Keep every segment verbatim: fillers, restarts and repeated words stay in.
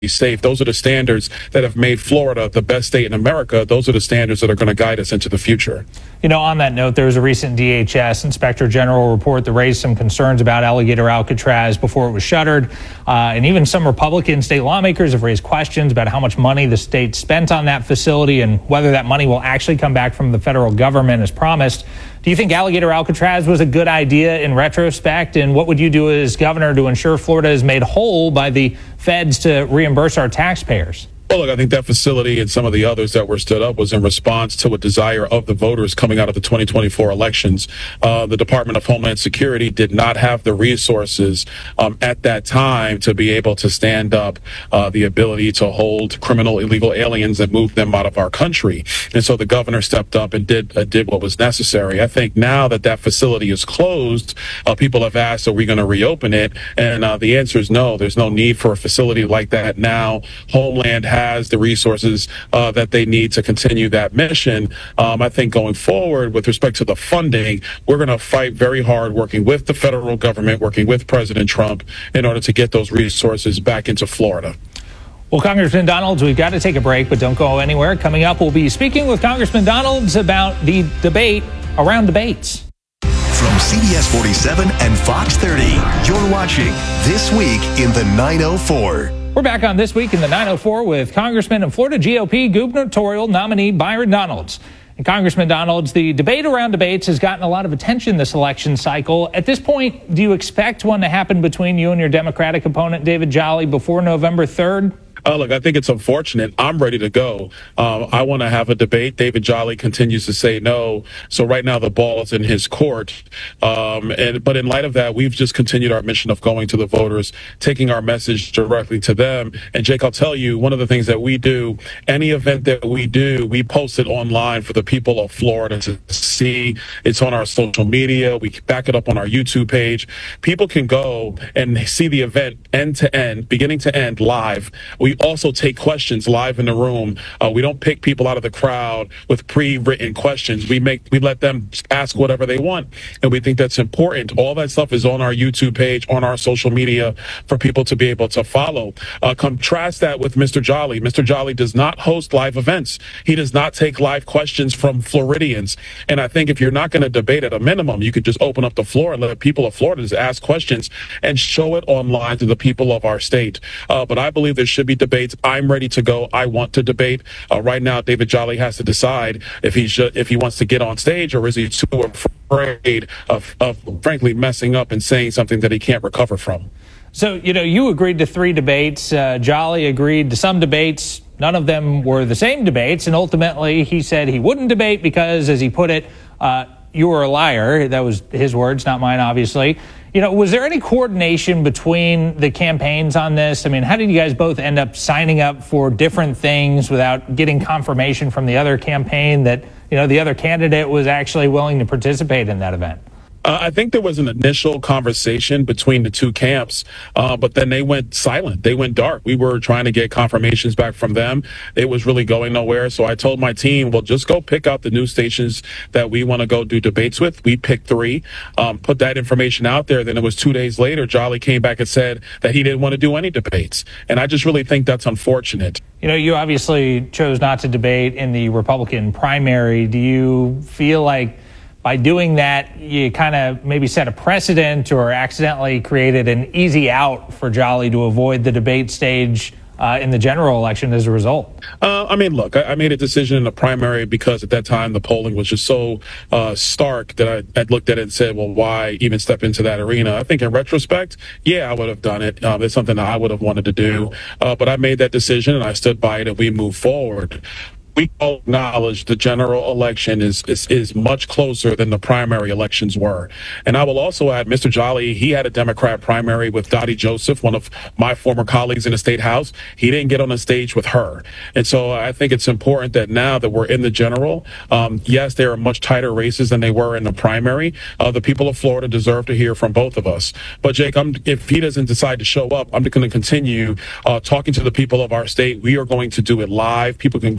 safe. Those are the standards that have made Florida the best state in America. Those are the standards that are going to guide us into the future. You know, on that note, there was a recent D H S Inspector General report that raised some concerns about Alligator Alcatraz before it was shuttered. Uh, and even some Republican state lawmakers have raised questions about how much money the state spent on that facility and whether that money will actually come back from the federal government as promised. Do you think Alligator Alcatraz was a good idea in retrospect? And what would you do as governor to ensure Florida is made whole by the feds to reimburse our taxpayers? Well, look, I think that facility and some of the others that were stood up was in response to a desire of the voters coming out of the twenty twenty-four elections. Uh, the Department of Homeland Security did not have the resources um, at that time to be able to stand up uh, the ability to hold criminal illegal aliens and move them out of our country. And so the governor stepped up and did uh, did what was necessary. I think now that that facility is closed, uh, people have asked, are we going to reopen it? And uh, the answer is no. There's no need for a facility like that now. Homeland has has the resources uh, that they need to continue that mission. Um, I think going forward with respect to the funding, we're going to fight very hard working with the federal government, working with President Trump in order to get those resources back into Florida. Well, Congressman Donalds, we've got to take a break, but don't go anywhere. Coming up, we'll be speaking with Congressman Donalds about the debate around debates. From C B S forty-seven and Fox thirty, you're watching This Week in the nine oh four. We're back on This Week in the nine oh four with Congressman and Florida G O P gubernatorial nominee Byron Donalds. And Congressman Donalds, the debate around debates has gotten a lot of attention this election cycle. At this point, do you expect one to happen between you and your Democratic opponent, David Jolly, before November third? Uh, look, I think it's unfortunate. I'm ready to go. Um, I want to have a debate. David Jolly continues to say no. So right now the ball is in his court. Um, and but in light of that, we've just continued our mission of going to the voters, taking our message directly to them. And Jake, I'll tell you, one of the things that we do, any event that we do, we post it online for the people of Florida to see. It's on our social media. We back it up on our YouTube page. People can go and see the event end to end, beginning to end, live. We also take questions live in the room. Uh, we don't pick people out of the crowd with pre-written questions. We make we let them ask whatever they want, and we think that's important. All that stuff is on our YouTube page, on our social media, for people to be able to follow. Uh, contrast that with Mister Jolly. Mister Jolly does not host live events. He does not take live questions from Floridians. And I think if you're not going to debate at a minimum, you could just open up the floor and let people of Florida just ask questions and show it online to the people of our state. Uh, but I believe there should be debates. I'm ready to go. I want to debate. Uh, right now, David Jolly has to decide if he should, if he wants to get on stage, or is he too afraid of, of frankly messing up and saying something that he can't recover from. So, you know, you agreed to three debates. Uh, Jolly agreed to some debates. None of them were the same debates. And ultimately, he said he wouldn't debate because, as he put it, uh, you were a liar. That was his words, not mine, obviously. You know, was there any coordination between the campaigns on this? I mean, how did you guys both end up signing up for different things without getting confirmation from the other campaign that, you know, the other candidate was actually willing to participate in that event? Uh, I think there was an initial conversation between the two camps, uh, but then they went silent. They went dark. We were trying to get confirmations back from them. It was really going nowhere. So I told my team, well, just go pick out the news stations that we want to go do debates with. We picked three, um, put that information out there. Then it was two days later, Jolly came back and said that he didn't want to do any debates. And I just really think that's unfortunate. You know, you obviously chose not to debate in the Republican primary. Do you feel like by doing that, you kind of maybe set a precedent or accidentally created an easy out for Jolly to avoid the debate stage uh, in the general election as a result? Uh, I mean, look, I, I made a decision in the primary because at that time the polling was just so uh, stark that I, I looked at it and said, well, why even step into that arena? I think in retrospect, yeah, I would have done it. Um, it's something that I would have wanted to do. Uh, but I made that decision and I stood by it and we moved forward. We all acknowledge the general election is, is is much closer than the primary elections were. And I will also add, Mister Jolly, he had a Democrat primary with Dottie Joseph, one of my former colleagues in the state house. He didn't get on the stage with her. And so I think it's important that now that we're in the general, um, yes, there are much tighter races than they were in the primary. Uh, the people of Florida deserve to hear from both of us. But Jake, I'm, if he doesn't decide to show up, I'm going to continue uh, talking to the people of our state. We are going to do it live. People can go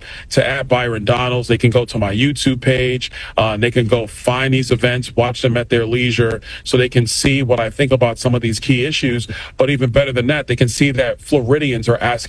to at Byron Donalds. They can go to my YouTube page. Uh, they can go find these events, watch them at their leisure, so they can see what I think about some of these key issues. But even better than that, they can see that Floridians are asking